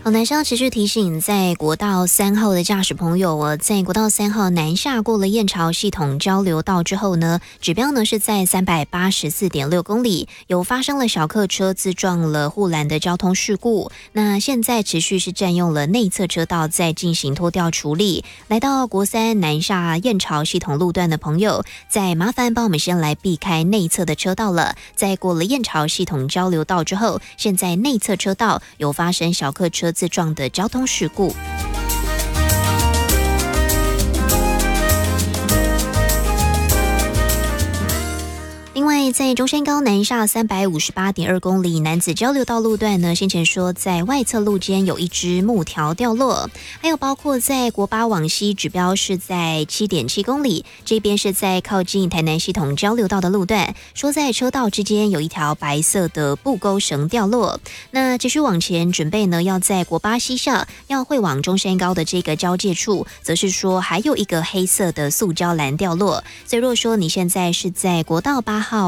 南上持续提醒，在国道3号的驾驶朋友在国道3号南下过了燕巢系统交流道之后呢，指标呢是在384.6公里，有发生了小客车自撞了护栏的交通事故。那现在持续是占用了内侧车道在进行拖吊处理。来到国3南下燕巢系统路段的朋友，再麻烦帮我们先来避开内侧的车道了。在过了燕巢系统交流道之后，现在内侧车道有发生小客车自撞的交通事故。另外，在中山高南下358.2公里男子交流道路段呢，先前说在外侧路肩有一只木条掉落，还有包括在国8往西指标是在7.7公里，这边是在靠近台南系统交流道的路段，说在车道之间有一条白色的布钩绳掉落。那继续往前准备呢，要在国8西下要会往中山高的这个交界处，则是说还有一个黑色的塑胶篮掉落。所以如果说你现在是在国道8号